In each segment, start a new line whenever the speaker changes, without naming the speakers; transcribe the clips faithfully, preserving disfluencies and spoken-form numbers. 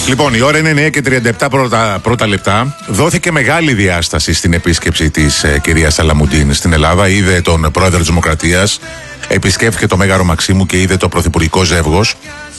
Λοιπόν, η ώρα είναι εννιά και τριάντα επτά πρώτα, πρώτα λεπτά. Δόθηκε μεγάλη διάσταση στην επίσκεψη της ε, κυρίας Σαλαμουντίν στην Ελλάδα. Είδε τον πρόεδρο της Δημοκρατίας, επισκέφθηκε το Μέγαρο Μαξίμου και είδε το πρωθυπουργικό ζεύγος.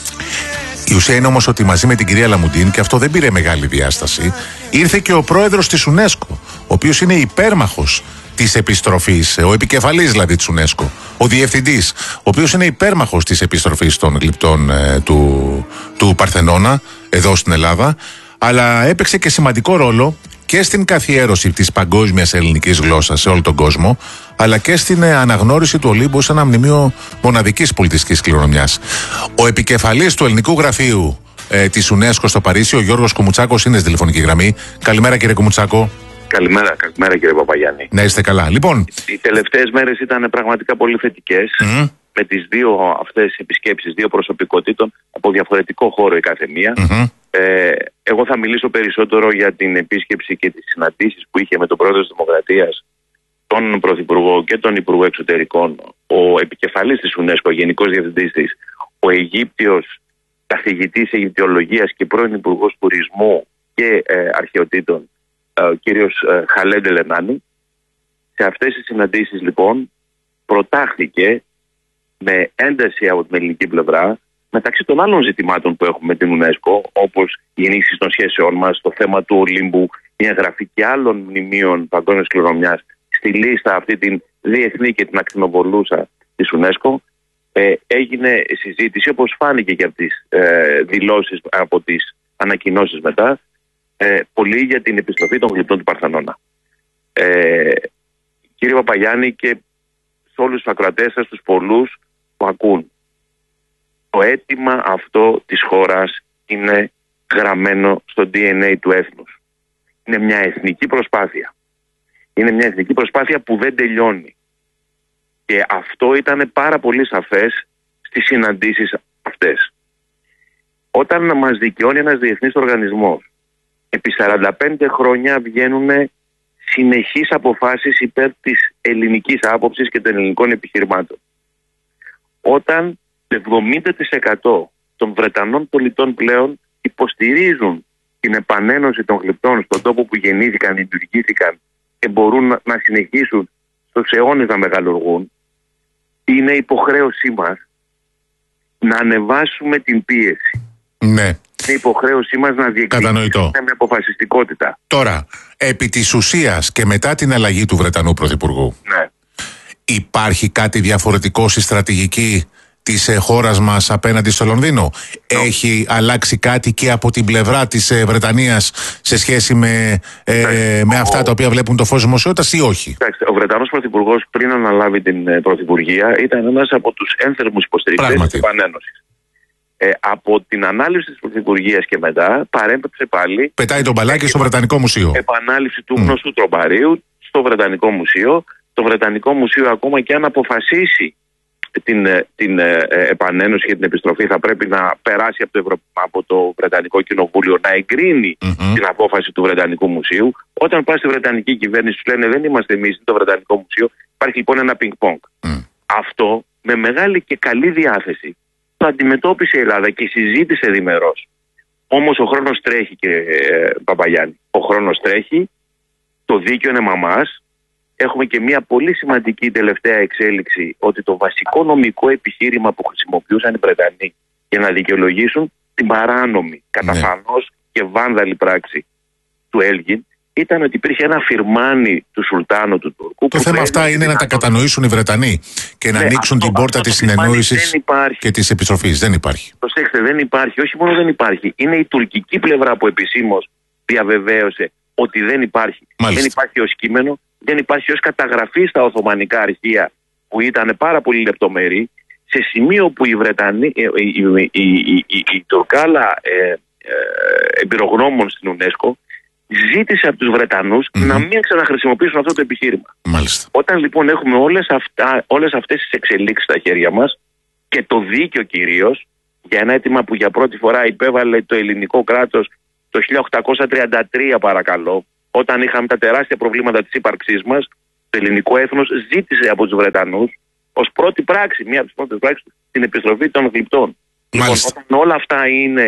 Η ουσία είναι όμως ότι μαζί με την κυρία Λαμουντίν, και αυτό δεν πήρε μεγάλη διάσταση, ήρθε και ο πρόεδρος της UNESCO, ο οποίος είναι υπέρμαχος της επιστροφής, ο επικεφαλής δηλαδή της UNESCO, ο διευθυντής, ο οποίος είναι υπέρμαχος της επιστροφής των γλυπτών ε, του, του Παρθενώνα εδώ στην Ελλάδα, αλλά έπαιξε και σημαντικό ρόλο και στην καθιέρωση της παγκόσμιας ελληνικής γλώσσας σε όλο τον κόσμο, αλλά και στην ε, αναγνώριση του Ολύμπου σε ένα μνημείο μοναδικής πολιτιστικής κληρονομιάς. Ο επικεφαλής του ελληνικού γραφείου ε, της UNESCO στο Παρίσι, ο Γιώργος Κουμουτσάκος, είναι στη τηλεφωνική γραμμή. Καλημέρα, κύριε Κουμουτσάκο.
Καλημέρα, καλημέρα κύριε Παπαγιάννη.
Να είστε καλά. Λοιπόν,
οι τελευταίες μέρες ήταν πραγματικά πολύ θετικές, mm. με τις δύο αυτές επισκέψεις, δύο προσωπικότητων από διαφορετικό χώρο η κάθε μία. Mm-hmm. Ε, εγώ θα μιλήσω περισσότερο για την επίσκεψη και τις συναντήσεις που είχε με τον πρόεδρο της Δημοκρατίας, τον Πρωθυπουργό και τον Υπουργό Εξωτερικών, ο επικεφαλής της UNESCO, ο Γενικός Διευθυντής της, ο Αιγύπτιος καθηγητής Αιγυπτιολογίας και πρώην Υπουργός Τουρισμού και ε, Αρχαιοτήτων, ο κύριος Χαλέντ Ελενάνη. Σε αυτές τις συναντήσεις λοιπόν προτάχθηκε με ένταση από την ελληνική πλευρά, μεταξύ των άλλων ζητημάτων που έχουμε με την UNESCO, όπως η ενίσχυση των σχέσεών μας, το θέμα του Ολύμπου, η εγγραφή και άλλων μνημείων παγκόσμιας κληρονομιάς στη λίστα αυτή την διεθνή και την ακτινοβολούσα της UNESCO. Ε, έγινε συζήτηση, όπως φάνηκε και από τις ε, δηλώσεις, από τις ανακοινώσεις μετά, Ε, πολύ για την επιστροφή των γλυπτών του Παρθενώνα. Ε, κύριε Παπαγιάννη, και σε όλους τους ακροατές σας, τους πολλούς που ακούν, το αίτημα αυτό της χώρας είναι γραμμένο στο ντι εν έι του έθνους. Είναι μια εθνική προσπάθεια. Είναι μια εθνική προσπάθεια που δεν τελειώνει. Και αυτό ήταν πάρα πολύ σαφές στις συναντήσεις αυτές. Όταν μας δικαιώνει ένας διεθνής οργανισμός, επί σαράντα πέντε χρόνια βγαίνουν συνεχείς αποφάσεις υπέρ της ελληνικής άποψης και των ελληνικών επιχειρημάτων. Όταν εβδομήντα τοις εκατό των Βρετανών πολιτών πλέον υποστηρίζουν την επανένωση των γλυπτών στον τόπο που γεννήθηκαν, λειτουργήθηκαν και μπορούν να συνεχίσουν στους αιώνες να μεγαλουργούν, είναι υποχρέωσή μας να ανεβάσουμε την πίεση.
Ναι.
Είναι υποχρέωσή μας να διεκδικήσουμε με αποφασιστικότητα.
Τώρα, επί της ουσίας και μετά την αλλαγή του Βρετανού Πρωθυπουργού,
ναι,
υπάρχει κάτι διαφορετικό στη στρατηγική της χώρας μας απέναντι στο Λονδίνο? No. Έχει αλλάξει κάτι και από την πλευρά της Βρετανίας σε σχέση με, ε, με αυτά τα οποία βλέπουν το φως δημοσιότητας ή όχι?
Κοιτάξτε, ο Βρετανός Πρωθυπουργός πριν αναλάβει την Πρωθυπουργία ήταν ένας από τους ένθερμους υποστηρικτές της επανένωσης. Ε, από την ανάλυση της Πρωθυπουργίας και μετά παρέμπεψε πάλι.
Πετάει τον μπαλάκι στο Βρετανικό Μουσείο.
Επανάληψη του mm. γνωστού τρομπαρίου στο Βρετανικό Μουσείο. Το Βρετανικό Μουσείο, ακόμα και αν αποφασίσει την, την ε, επανένωση και την επιστροφή, θα πρέπει να περάσει από το, Ευρω... από το Βρετανικό Κοινοβούλιο να εγκρίνει mm-hmm. την απόφαση του Βρετανικού Μουσείου. Όταν πάει στη Βρετανική κυβέρνηση, του λένε δεν είμαστε εμείς, είναι το Βρετανικό Μουσείο. Υπάρχει λοιπόν ένα πινκ-πονγκ. Mm. Αυτό με μεγάλη και καλή διάθεση το αντιμετώπισε η Ελλάδα και συζήτησε διμερώς. Όμως ο χρόνος τρέχει, και ε, Παπαγιάννη. Ο χρόνος τρέχει, το δίκαιο είναι μαμάς. Έχουμε και μια πολύ σημαντική τελευταία εξέλιξη, ότι το βασικό νομικό επιχείρημα που χρησιμοποιούσαν οι Βρετανοί για να δικαιολογήσουν την παράνομη, καταφανώς και βάνδαλη πράξη του Έλγιν, ήταν ότι υπήρχε ένα φιρμάνι του Σουλτάνου του Τούρκου.
Το θέμα αυτά είναι να τα κατανοήσουν οι Βρετανοί και να ναι, ανοίξουν αυτό, την πόρτα της συνεννόησης και της επιστροφής. Δεν υπάρχει.
Προσέξτε, δεν υπάρχει. Όχι μόνο δεν υπάρχει. Είναι η τουρκική πλευρά που επισήμως διαβεβαίωσε ότι δεν υπάρχει.
Μάλιστα.
Δεν υπάρχει ως κείμενο, δεν υπάρχει ως καταγραφή στα Οθωμανικά αρχεία που ήταν πάρα πολύ λεπτομερή, σε σημείο που οι Βρετανοί, η, η, η, η, η, η Τουρκάλα ε, ε, εμπειρογνώμων στην UNESCO ζήτησε από τους Βρετανούς mm-hmm. να μην ξαναχρησιμοποιήσουν αυτό το επιχείρημα.
Μάλιστα.
Όταν λοιπόν έχουμε όλες, αυτά, όλες αυτές τις εξελίξεις στα χέρια μας και το δίκαιο κυρίως, για ένα αίτημα που για πρώτη φορά υπέβαλε το ελληνικό κράτος το χίλια οκτακόσια τριάντα τρία, παρακαλώ, όταν είχαμε τα τεράστια προβλήματα της ύπαρξής μας, το ελληνικό έθνος ζήτησε από τους Βρετανούς ως πρώτη πράξη, μία από τις πρώτες πράξεις, την επιστροφή των γλυπτών. Λοιπόν, όταν όλα αυτά είναι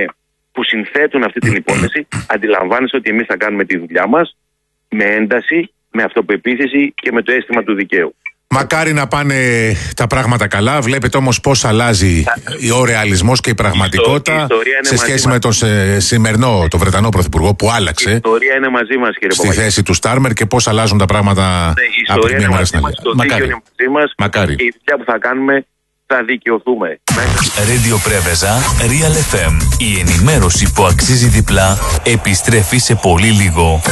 που συνθέτουν αυτή την υπόθεση, αντιλαμβάνεσαι ότι εμείς θα κάνουμε τη δουλειά μας με ένταση, με αυτοπεποίθηση και με το αίσθημα του δικαίου.
Μακάρι να πάνε τα πράγματα καλά. Βλέπετε όμως πώς αλλάζει ο ρεαλισμός και η πραγματικότητα η σε σχέση με τον σε, σημερινό, τον Βρετανό Πρωθυπουργό που άλλαξε.
Η ιστορία είναι μαζί μας, κύριε
στη θέση του Στάρμερ και πώς αλλάζουν τα πράγματα
ναι,
από τη μία μέρα στην άλλη.
Το δίκαιο είναι μαζί μας.
Μακάρι.
Και η δουλειά που θα κάνουμε θα δικαιωθούμε.
Radio Πρέβεζα, Real εφ εμ. Η ενημέρωση που αξίζει διπλά επιστρέφει σε πολύ λίγο.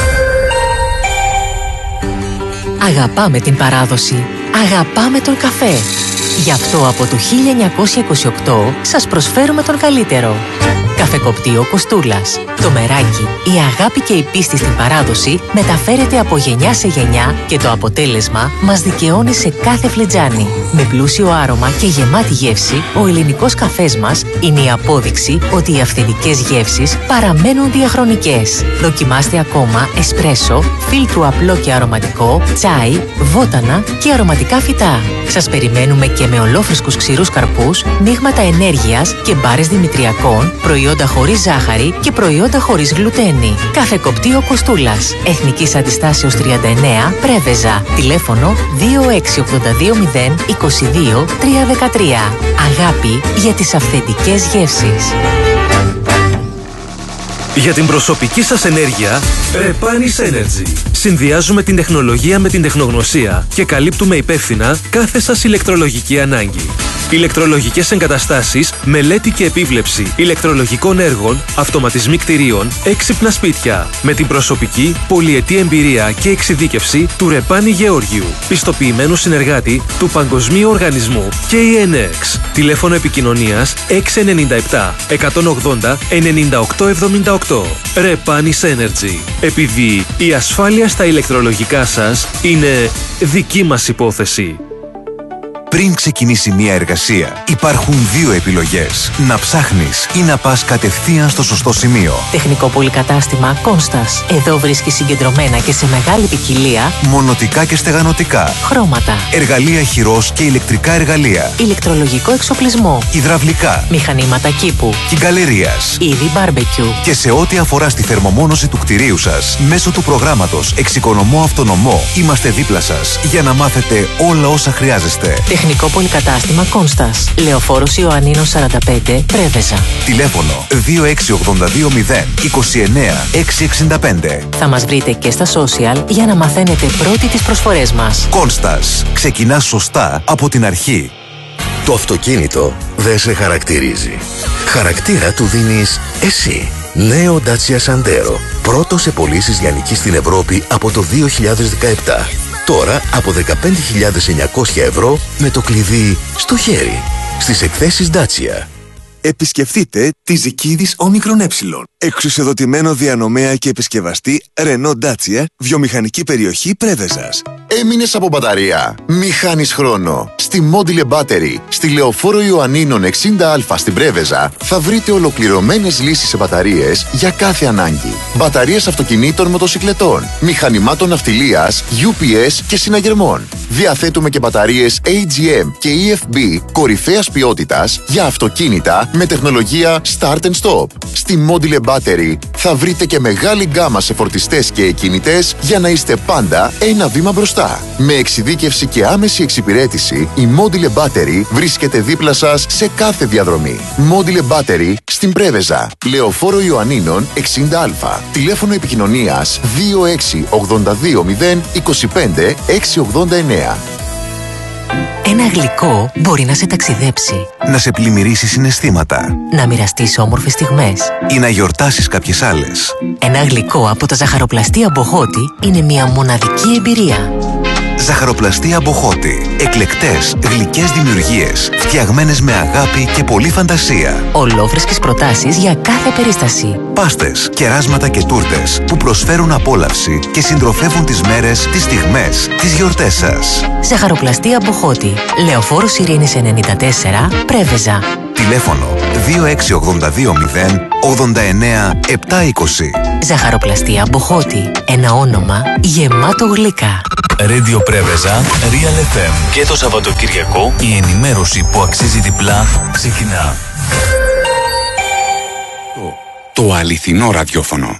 Αγαπάμε την παράδοση. Αγαπάμε τον καφέ. Γι' αυτό από το χίλια εννιακόσια είκοσι οκτώ σας προσφέρουμε τον καλύτερο. Καφεκοπτείο Κοστούλας. Το μεράκι, η αγάπη και η πίστη στην παράδοση μεταφέρεται από γενιά σε γενιά και το αποτέλεσμα μας δικαιώνει σε κάθε φλιτζάνι. Με πλούσιο άρωμα και γεμάτη γεύση, ο ελληνικός καφές μας είναι η απόδειξη ότι οι αυθεντικές γεύσεις παραμένουν διαχρονικές. Δοκιμάστε ακόμα εσπρέσο, φίλτρου απλό και αρωματικό, τσάι, βότανα και αρωματικά φυτά. Σας περιμένουμε και με ολόφρυσκους ξηρούς καρπούς, μείγματα ενέργειας και μπάρες δημητριακών, προϊόντα χωρίς ζάχαρη και προϊόντα χωρίς γλουτένη. Καφεκοπτείο Κοστούλας. Εθνικής Αντιστάσεως τριάντα εννέα, Πρέβεζα. Τηλέφωνο δύο έξι ογδόντα δύο μηδέν είκοσι δύο τριακόσια δεκατρία. Αγάπη για τις αυθεντικές γεύσεις.
Για την προσωπική σας ενέργεια, Repanis Energy. Συνδυάζουμε την τεχνολογία με την τεχνογνωσία και καλύπτουμε υπεύθυνα κάθε σας ηλεκτρολογική ανάγκη. Ηλεκτρολογικές εγκαταστάσεις, μελέτη και επίβλεψη ηλεκτρολογικών έργων, αυτοματισμοί κτηρίων, έξυπνα σπίτια. Με την προσωπική, πολυετή εμπειρία και εξειδίκευση του Ρεπάνη Γεώργιου, πιστοποιημένου συνεργάτη του Παγκοσμίου Οργανισμού και η ΕΝΕΞ. Τηλέφωνο επικοινωνίας έξι εννιά επτά εκατόν ογδόντα ενενήντα οκτώ εβδομήντα οκτώ. Repanis Energy. Επειδή η ασφάλεια στα ηλεκτρολογικά σας είναι δική μας υπόθεση.
Πριν ξεκινήσει μια εργασία, υπάρχουν δύο επιλογές. Να ψάχνεις ή να πας κατευθείαν στο σωστό σημείο.
Τεχνικό πολυκατάστημα Κόνστας. Εδώ βρίσκεις συγκεντρωμένα και σε μεγάλη ποικιλία
μονοτικά και στεγανοτικά,
χρώματα,
εργαλεία χειρός και ηλεκτρικά εργαλεία,
ηλεκτρολογικό εξοπλισμό,
υδραυλικά,
μηχανήματα κήπου,
κυγκαλερίας,
είδη μπάρμπεκιου.
Και σε ό,τι αφορά στη θερμομόνωση του κτηρίου σας, μέσω του προγράμματος Εξοικονομώ Αυτονομό, είμαστε δίπλα σας για να μάθετε όλα όσα χρειάζεστε.
Τεχνικό πολυκατάστημα Κόνστας. Λεωφόρος Ιωαννίνων σαράντα πέντε, Πρέβεζα.
Τηλέφωνο δύο έξι ογδόντα δύο μηδέν είκοσι εννέα εξακόσια εξήντα πέντε.
Θα μας βρείτε και στα social για να μαθαίνετε πρώτοι τις προσφορές μας.
Κόνστας. Ξεκινάς σωστά από την αρχή.
Το αυτοκίνητο δεν σε χαρακτηρίζει. Χαρακτήρα του δίνεις εσύ. Νέο Dacia Sandero. Πρώτος σε πωλήσεις λιανικής στην Ευρώπη από το δύο χιλιάδες δεκαεπτά. Τώρα από δεκαπέντε χιλιάδες εννιακόσια ευρώ με το κλειδί στο χέρι. Στις εκθέσεις Dacia.
Επισκεφτείτε τη Ζικίδης Όμικρον Ε. Εξουσιοδοτημένο διανομέα και επισκευαστή Renault Dacia, βιομηχανική περιοχή Πρέβεζας.
Έμεινες από μπαταρία? Μη χάνεις χρόνο. Στη Module Battery, στη Λεωφόρο Ιωαννίνων εξήντα Α στην Πρέβεζα, θα βρείτε ολοκληρωμένες λύσεις σε μπαταρίες για κάθε ανάγκη. Μπαταρίες αυτοκινήτων, μοτοσικλετών, μηχανημάτων ναυτιλίας, γιου πι ες και συναγερμών. Διαθέτουμε και μπαταρίες έι τζι εμ και ι εφ μπι κορυφαίας ποιότητας για αυτοκίνητα με τεχνολογία Start and Stop. Στη Module Battery θα βρείτε και μεγάλη γκάμα σε φορτιστές και εκκινητές για να είστε πάντα ένα βήμα μπροστά. Με εξειδίκευση και άμεση εξυπηρέτηση, η Module Battery βρίσκεται δίπλα σας σε κάθε διαδρομή. Module Battery στην Πρέβεζα, Λεωφόρο Ιωαννίνων εξήντα Α. Τηλέφωνο επικοινωνίας δύο έξι ογδόντα δύο μηδέν είκοσι πέντε εξακόσια ογδόντα εννέα.
Ένα γλυκό μπορεί να σε ταξιδέψει,
να σε πλημμυρίσει συναισθήματα,
να μοιραστείς όμορφες στιγμές
ή να γιορτάσεις κάποιες άλλες.
Ένα γλυκό από τα ζαχαροπλαστεία Μποχώτη είναι μια μοναδική εμπειρία.
Ζαχαροπλαστεία Μποχώτη. Εκλεκτές, γλυκές δημιουργίες, φτιαγμένες με αγάπη και πολλή φαντασία.
Ολόφρυσκες προτάσεις για κάθε περίσταση.
Πάστες, κεράσματα και τούρτες που προσφέρουν απόλαυση και συντροφεύουν τις μέρες, τις στιγμές, τις γιορτές σας.
Ζαχαροπλαστεία Μποχώτη. Λεωφόρος Ειρήνης ενενήντα τέσσερα, Πρέβεζα.
Τηλέφωνο δύο έξι ογδόντα δύο μηδέν ογδόντα εννέα επτακόσια είκοσι.
Ζαχαροπλαστεία Μποχώτη. Ένα όνομα γεμάτο γλυκά.
Radio Πρέβεζα, Real εφ εμ. Και το Σαββατοκυριακό η ενημέρωση που αξίζει διπλά ξεκινά.
Το αληθινό ραδιόφωνο.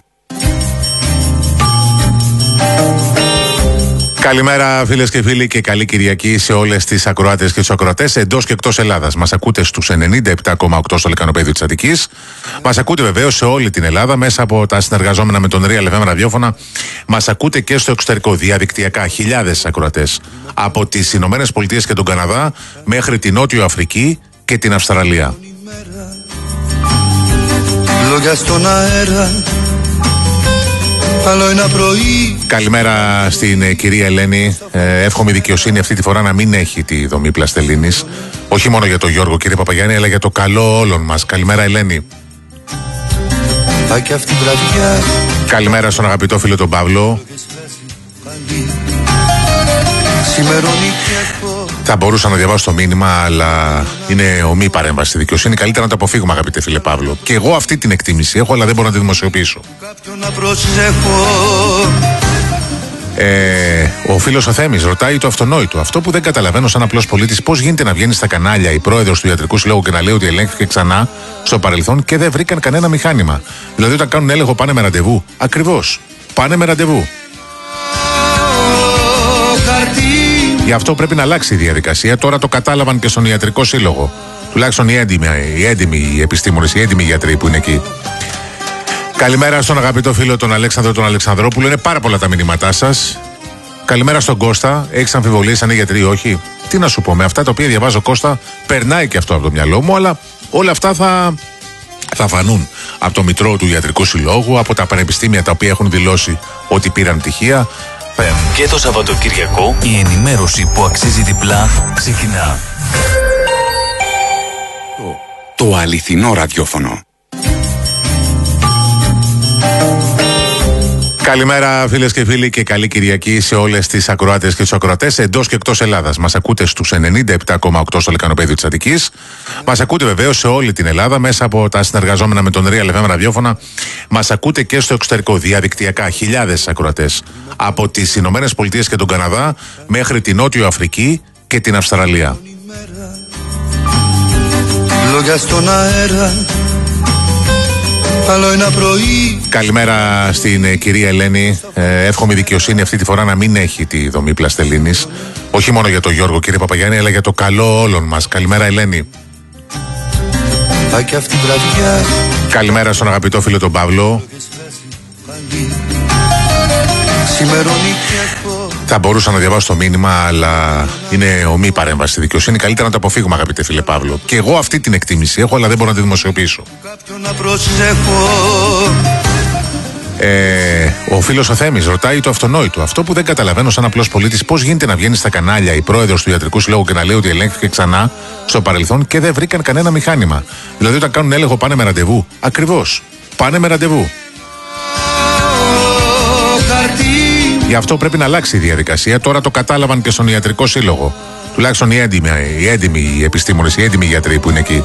Καλημέρα φίλες και φίλοι και καλή Κυριακή σε όλες τις ακροάτες και τους ακροατές εντός και εκτός Ελλάδας. Μας ακούτε στους ενενήντα επτά κόμμα οκτώ στο λεκανοπέδιο της Αττικής. Μας ακούτε βεβαίως σε όλη την Ελλάδα μέσα από τα συνεργαζόμενα με τον Real εφ εμ ραδιόφωνα. Μας ακούτε και στο εξωτερικό διαδικτυακά χιλιάδες ακροατές από τις Ηνωμένες Πολιτείες και τον Καναδά μέχρι την Νότιο Αφρική και την Αυστραλία.
Λόγια στον αέρα.
Καλημέρα στην ε, κυρία Ελένη. Ε, εύχομαι η δικαιοσύνη αυτή τη φορά να μην έχει τη δομή πλαστελίνης. Όχι μόνο για τον Γιώργο, κύριε Παπαγιάννη, αλλά για το καλό όλων μας. Καλημέρα, Ελένη. Καλημέρα στον αγαπητό φίλο τον Παύλο. Θα μπορούσα να διαβάσω το μήνυμα, αλλά είναι ομή παρέμβαση στη δικαιοσύνη. Καλύτερα να το αποφύγουμε, αγαπητέ φίλε Παύλο. Και εγώ αυτή την εκτίμηση έχω, αλλά δεν μπορώ να τη δημοσιοποιήσω. Ε, ο φίλος ο Θέμης ρωτάει το αυτονόητο. Αυτό που δεν καταλαβαίνω σαν απλός πολίτης, πώς γίνεται να βγαίνει στα κανάλια η πρόεδρος του Ιατρικού Συλλόγου και να λέει ότι ελέγχθηκε ξανά στο παρελθόν και δεν βρήκαν κανένα μηχάνημα. Δηλαδή, όταν κάνουν έλεγχο, πάνε με ραντεβού. Ακριβώς. Πάνε με ραντεβού. Γι' αυτό πρέπει να αλλάξει η διαδικασία. Τώρα το κατάλαβαν και στον Ιατρικό Σύλλογο. Τουλάχιστον οι έντιμοι, οι έντιμοι οι επιστήμονες, οι έντιμοι γιατροί που είναι εκεί. Καλημέρα στον αγαπητό φίλο τον Αλέξανδρο τον Αλεξανδρόπουλο. Είναι πάρα πολλά τα μηνύματά σας. Καλημέρα στον Κώστα. Έχεις αμφιβολίες αν είναι γιατροί ή όχι? Τι να σου πω, με αυτά τα οποία διαβάζω, Κώστα, περνάει και αυτό από το μυαλό μου, αλλά όλα αυτά θα, θα φανούν από το Μητρό του Ιατρικού Συλλόγου, από τα πανεπιστήμια τα οποία έχουν δηλώσει ότι πήραν πτυχία.
Και το Σαββατοκυριακό η ενημέρωση που αξίζει διπλά ξεκινά.
Το, το αληθινό ραδιόφωνο.
Καλημέρα φίλες και φίλοι και καλή Κυριακή σε όλες τις ακροάτες και τους ακροατές εντός και εκτός Ελλάδας. Μας ακούτε στους ενενήντα επτά κόμμα οκτώ στο λεκανοπέδιο της Αττικής. Μας ακούτε βεβαίως σε όλη την Ελλάδα μέσα από τα συνεργαζόμενα με τον Real εφ εμ ραδιόφωνα. Μας ακούτε και στο εξωτερικό διαδικτυακά χιλιάδες ακροατές από τις Ηνωμένες Πολιτείες και τον Καναδά μέχρι την Νότιο Αφρική και την Αυστραλία.
Λόγια στον αέρα.
Καλημέρα στην ε, κυρία Ελένη. Ε, εύχομαι η δικαιοσύνη αυτή τη φορά να μην έχει τη δομή πλαστελίνης. Όχι μόνο για τον Γιώργο, κύριε Παπαγιάννη, αλλά για το καλό όλων μας. Καλημέρα, Ελένη. Καλημέρα στον αγαπητό φίλο τον Παύλο. Θα μπορούσα να διαβάσω το μήνυμα, αλλά είναι ομή παρέμβαση στη δικαιοσύνη. Καλύτερα να το αποφύγουμε, αγαπητέ φίλε Παύλο. Και εγώ αυτή την εκτίμηση έχω, αλλά δεν μπορώ να τη δημοσιοποιήσω. Ε, ο φίλος ο Θέμης ρωτάει το αυτονόητο. Αυτό που δεν καταλαβαίνω σαν απλός πολίτης, πώς γίνεται να βγαίνει στα κανάλια η πρόεδρος του Ιατρικού Συλλόγου και να λέει ότι ελέγχθηκε ξανά στο παρελθόν και δεν βρήκαν κανένα μηχάνημα. Δηλαδή, όταν κάνουν έλεγχο, πάνε με ραντεβού. Ακριβώς. Πάνε με ραντεβού. Γι' αυτό πρέπει να αλλάξει η διαδικασία. Τώρα το κατάλαβαν και στον Ιατρικό Σύλλογο. Τουλάχιστον οι έντιμοι, οι έντιμοι οι επιστήμονες, οι έντιμοι γιατροί που είναι εκεί.